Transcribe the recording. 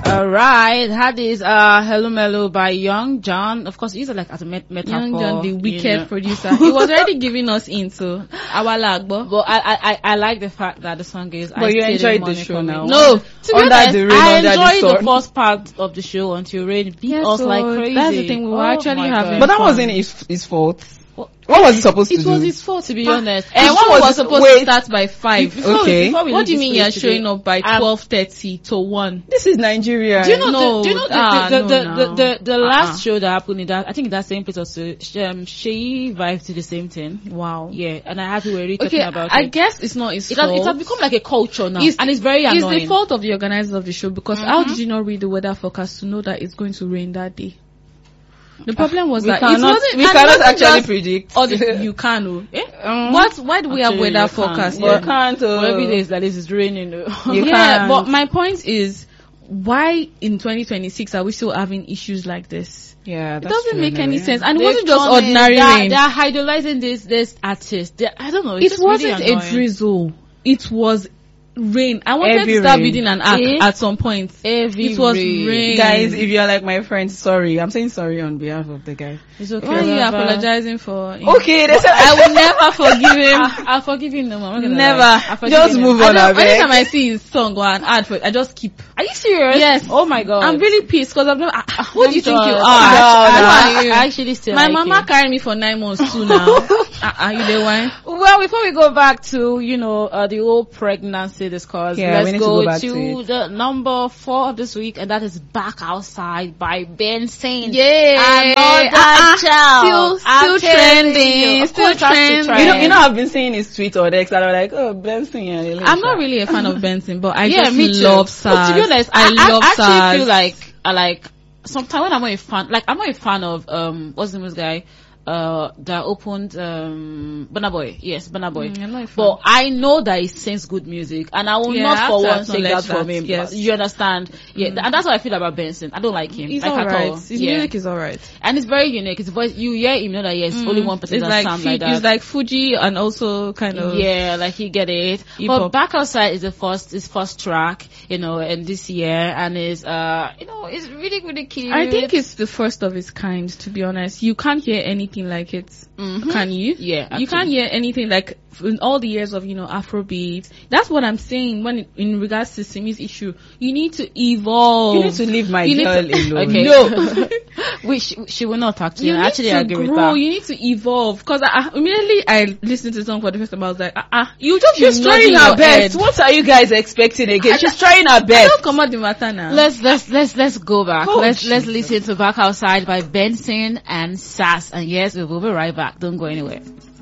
Alright, that is Hello Mellow by Young John. Of course, these are like as a metaphor. Young John, the wicked producer. He was already giving us into our lagbo. But I like the fact that the song is. But you enjoyed the show now. No, to be honest, I enjoyed the sun. first part of the show until Rain beat us like crazy. That's the thing, we were actually having. But that wasn't his fault. What was he supposed to do? It was his fault, to be honest. And what was supposed to start by 5. Okay. What do you mean you're showing up by 12:30 to 1? This is Nigeria. Do you know the last show that happened in that, I think in that same place also, Sheyi vibed to the same thing. Wow. Yeah, and I have to really talking about it. I guess it's not his fault. It has become like a culture now, and it's very annoying. It's the fault of the organizers of the show, because how did you not read the weather forecast to know that it's going to rain that day? The problem was that we cannot actually predict. You can. Why do we have weather forecast? You can't. Every day is like this is raining. You can't. But my point is, why in 2026 are we still having issues like this? Yeah, it doesn't make any sense. And it wasn't just ordinary rain. They're idolizing this artist. I don't know. It wasn't a drizzle. It was rain. I wanted to start building an arc at some point. It was rain. Guys, if you're like my friend, sorry. I'm saying sorry on behalf of the guy. It's okay. Why are you apologizing for him? Okay, they said I will never forgive him. I'll forgive him. No, I'm never. Just move on. Anytime I see his song or an ad for it, I just keep. Are you serious? Yes. Oh my god. I'm really pissed because I'm not. Who do you think you are? I actually still. My mama carried me for 9 months too now. Are you the one? Well, before we go back to the whole pregnancy discourse, let's go to the number 4 of this week, and that is Back Outside by Benson. Yeah. Still trending. Still trending. You know, I've been seeing his tweet or X that are like, oh, Benson. I'm not really a fan of Benson, but I just love SARS. To be honest, I love SARS. I actually feel like sometimes when I'm not a fan of what's the name of this guy that opened Burna Boy. Yes, Burna Boy. But I know that he sings good music, and I will not for once take that from him. Yes. You understand? Yeah, and that's what I feel about Benson. I don't like him. He's like alright. His music is alright, and it's very unique. His voice, you hear him, know that only one person that sounds like that. It's like Fuji, and also kind of like he get it. But Back Outside is his first track, and this year, and is it's really really cute. I think it's the first of its kind. To be honest, you can't hear anything like it. Can you? Yeah, actually. You can't hear anything like in all the years of Afrobeat. That's what I'm saying when in regards to Simi's issue. You need to evolve. You need to leave my girl alone. Okay. No, she will not talk to you. Actually, I agree with that. You need to evolve, because immediately I listened to the song for the first time. I was like, she's trying her best. What are you guys expecting again? She's trying her best. Don't come out the matter now. Let's go back. Let's listen to Back Outside by Benson and Sass. And yes, we will be right back. Don't go anywhere.